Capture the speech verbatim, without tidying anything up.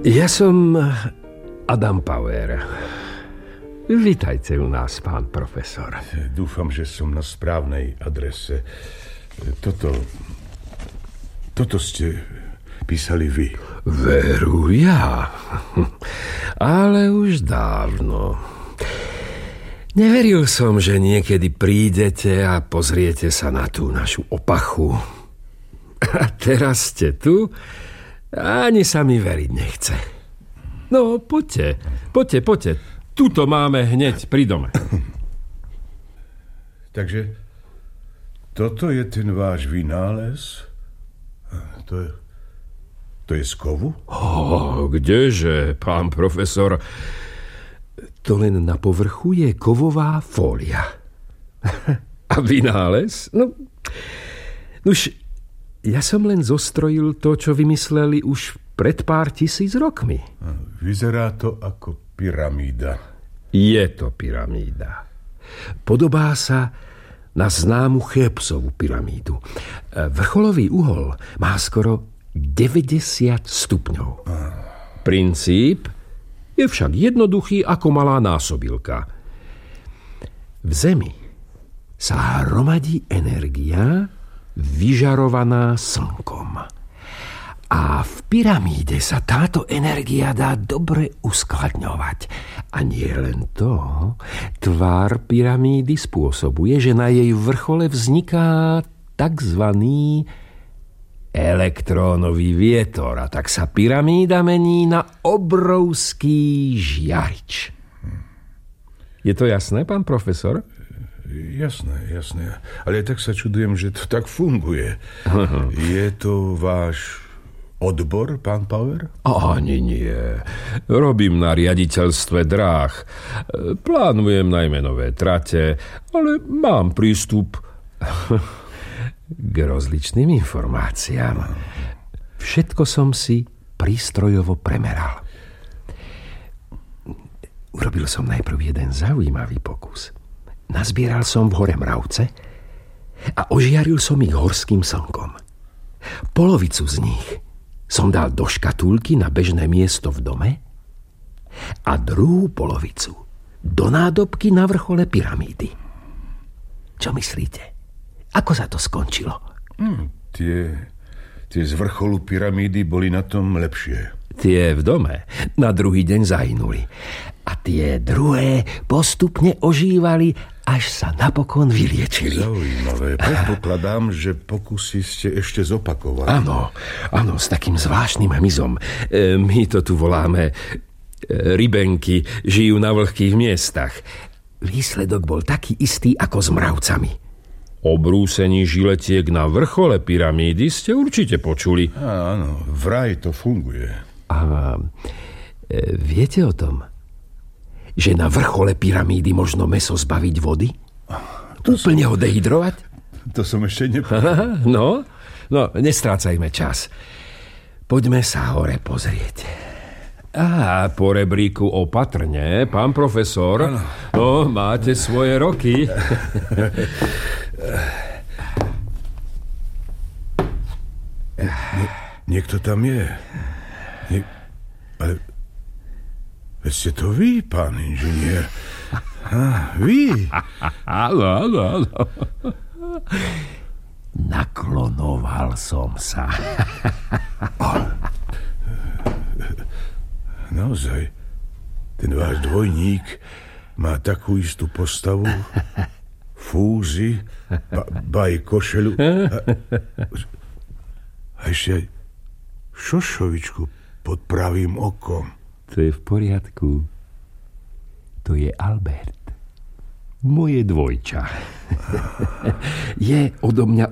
Ja som Adam Power. Vítajte u nás, pán profesor. Dúfam, že som na správnej adrese. Toto... Toto ste písali vy. Veru ja. Ale už dávno. Neveril som, že niekedy prídete a pozriete sa na tú našu opachu. A teraz ste tu a ani sa mi veriť nechce. No, poďte, poďte, poďte. Tuto máme hneď pri dome. Takže toto je ten váš vynález? To je, to je z kovu? Oh, kdeže, pán profesor? To len na povrchu je kovová fólia. A vynález? No, už ja som len zostrojil to, čo vymysleli už pred pár tisíc rokmi. Vyzerá to ako pyramída. Je to pyramída. Podobá sa na známu Cheopsovú pyramídu. Vrcholový uhol má skoro deväťdesiat stupňov. Princíp je však jednoduchý ako malá násobilka. V Zemi sa hromadí energia vyžarovaná slnkom. A v pyramíde sa táto energia dá dobre uskladňovať. A nie len to, tvár pyramídy spôsobuje, že na jej vrchole vzniká takzvaný elektrónový vietor. A tak sa pyramída mení na obrovský žiarič. Je to jasné, pán profesor? Jasné, jasné. Ale tak sa čudujem, že to tak funguje. Je to váš odbor, pán Power? Ani nie. Robím na riaditeľstve dráh. Plánujem najmä nové trate, ale mám prístup k rozličným informáciám. Všetko som si prístrojovo premeral. Urobil som najprv jeden zaujímavý pokus. Nazbieral som v hore mravce a ožiaril som ich horským slnkom. Polovicu z nich som dal do škatulky na bežné miesto v dome a druhú polovicu do nádobky na vrchole pyramídy. Čo myslíte? Ako sa to skončilo? Hmm, tie, tie z vrcholu pyramídy boli na tom lepšie. Tie v dome na druhý deň zahynuli a tie druhé postupne ožívali, až sa napokon vyliečili. Zaujímavé. Predpokladám, že pokusy ste ešte zopakovali. Áno, áno, s takým zvláštnym hmyzom. E, my to tu voláme e, rybenky, žijú na vlhkých miestach. Výsledok bol taký istý ako s mravcami. O brúsení žiletiek na vrchole pyramídy ste určite počuli. Áno, vraj to funguje. A e, viete o tom, že na vrchole pyramídy možno mäso zbaviť vody? To Úplne som... ho dehydrovať? To som ešte nepovedal. No, no, nestrácajme čas. Poďme sa hore pozrieť. Á, po rebríku opatrne, pán profesor. Ano. No, máte svoje roky. Nie, niekto tam je. Nie, ale... Veď ste to vy, pán inžinier. Ha, vy. Áno, áno, áno. Naklonoval som sa. Naozaj, ten váš dvojník má takú istú postavu, fúzy, ba, ba aj košelu. A, a ešte aj šošovičku pod pravým okom. To je v poriadku. To je Albert. Moje dvojča. Je odo mňa